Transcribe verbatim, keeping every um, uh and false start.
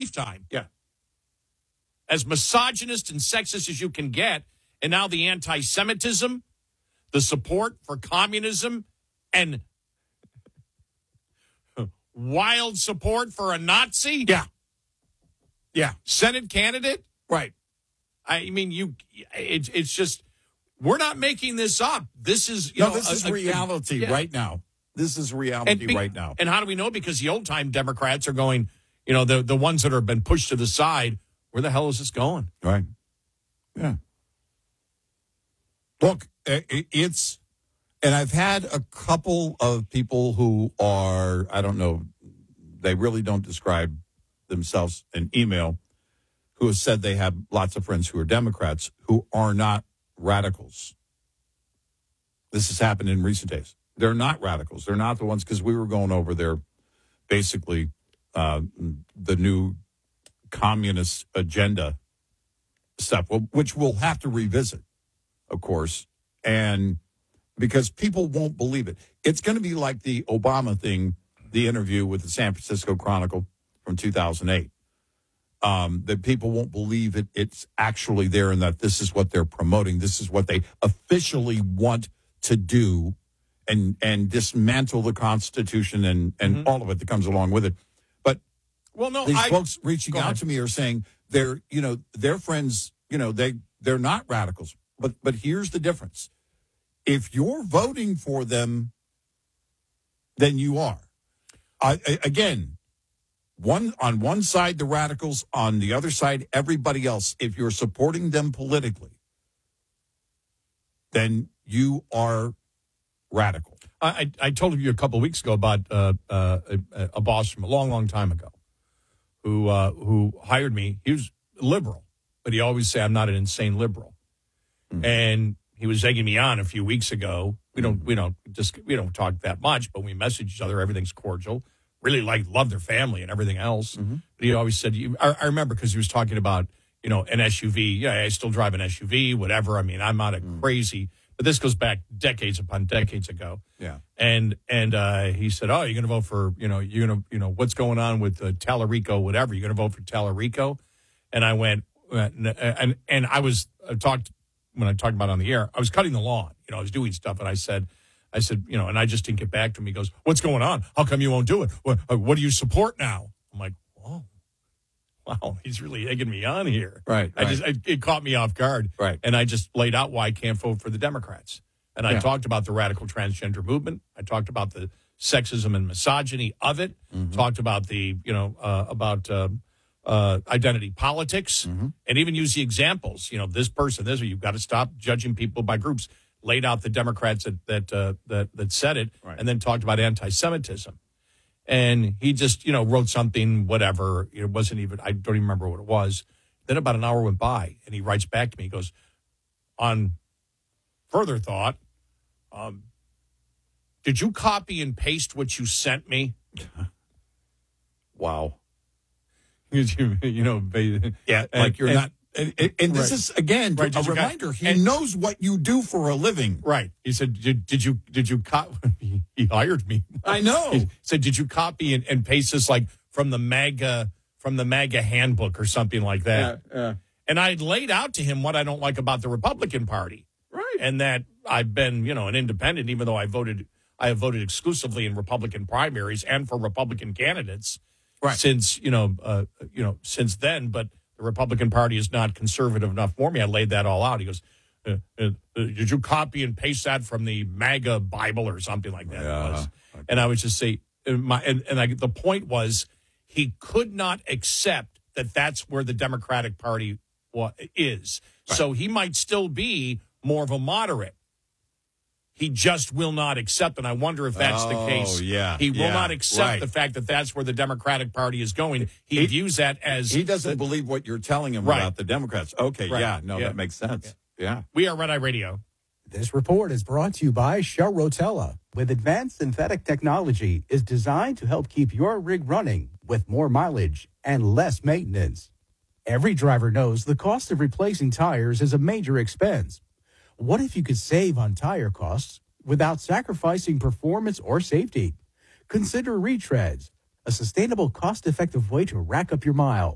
lifetime. Yeah. As misogynist and sexist as you can get, and now the anti-Semitism, the support for communism, and wild support for a Nazi? Yeah. Yeah. Senate candidate? Right. I mean, you. It's it's just we're not making this up. This is you no. know, This a, is a, reality yeah. right now. This is reality and be, right now. And how do we know? Because the old time Democrats are going. You know, the the ones that have been pushed to the side. Where the hell is this going? Right. Yeah. Look, it's, and I've had a couple of people who are, I don't know, they really don't describe themselves in email, who have said they have lots of friends who are Democrats who are not radicals. This has happened in recent days. They're not radicals. They're not the ones, because we were going over their, basically, uh, the new communist agenda stuff, which we'll have to revisit, of course, and because people won't believe it. It's going to be like the Obama thing, the interview with the San Francisco Chronicle from two thousand eight, um, that people won't believe it. It's actually there, and that this is what they're promoting. This is what they officially want to do, and and dismantle the Constitution and, and mm-hmm. all of it that comes along with it. But well, no, these I, folks reaching out to me are saying they're, you know, their friends, you know, they, they're not radicals. But but here's the difference. If you're voting for them, then you are. I, I, again, one on one side, the radicals, on the other side, everybody else. If you're supporting them politically, then you are radical. I, I told you a couple of weeks ago about uh, uh, a, a boss from a long, long time ago who uh, who hired me. He was liberal, but he always say I'm not an insane liberal. Mm-hmm. And he was egging me on a few weeks ago. We don't we don't just we don't talk that much, but we message each other. Everything's cordial. Really like love their family and everything else. Mm-hmm. But he always said, you, I, I remember because he was talking about, you know, an S U V. Yeah, I still drive an S U V, whatever. I mean, I'm not a mm. crazy, but this goes back decades upon decades ago. Yeah. And and uh, he said, oh, you're going to vote for, you know, you're going to, you know, what's going on with uh, Tallarico, whatever. You're going to vote for Tallarico. And I went, uh, and and I was I talked when I talked about it on the air, I was cutting the lawn. You know, I was doing stuff, and I said, I said, you know, and I just didn't get back to him. He goes, what's going on? How come you won't do it? What, what do you support now? I'm like, oh, wow, he's really egging me on here. Right. I right. just, it, it caught me off guard. Right. And I just laid out why I can't vote for the Democrats. And I yeah. talked about the radical transgender movement. I talked about the sexism and misogyny of it. Mm-hmm. Talked about the, you know, uh, about uh, uh, identity politics, mm-hmm. and even use the examples. You know, this person, this, you've got to stop judging people by groups. Laid out the Democrats that that uh, that, that said it, right. and then talked about anti-Semitism. And he just, you know, wrote something, whatever. It wasn't even, I don't even remember what it was. Then about an hour went by, and he writes back to me. He goes, on further thought, um, did you copy and paste what you sent me? Wow. you, you know, yeah, and, like you're and, not. And, and, and this right. is, again, right. a reminder. Got, he and, knows what you do for a living. Right. He said, did, did you did you cop? He, he hired me. I know. He said, did you copy and, and paste this like from the MAGA, from the MAGA handbook or something like that? Yeah, yeah. And I laid out to him what I don't like about the Republican Party. Right. And that I've been, you know, an independent, even though I voted, I have voted exclusively in Republican primaries and for Republican candidates right. since, you know, uh, you know, since then. But the Republican Party is not conservative enough for me. I laid that all out. He goes, uh, uh, uh, did you copy and paste that from the MAGA Bible or something like that? Yeah. It was. And I would just say, and, my, and, and I, the point was, he could not accept that that's where the Democratic Party wa- is. Right. So he might still be more of a moderate. He just will not accept, and I wonder if that's oh, the case. Yeah, he will yeah, not accept right. the fact that that's where the Democratic Party is going. He, he views that as... He doesn't the, believe what you're telling him right. about the Democrats. Okay, right. yeah, no, yeah. that makes sense. Yeah. yeah. We are Red Eye Radio. This report is brought to you by Shell Rotella. With advanced synthetic technology, is designed to help keep your rig running with more mileage and less maintenance. Every driver knows the cost of replacing tires is a major expense. What if you could save on tire costs without sacrificing performance or safety? Consider retreads, a sustainable, cost-effective way to rack up your miles.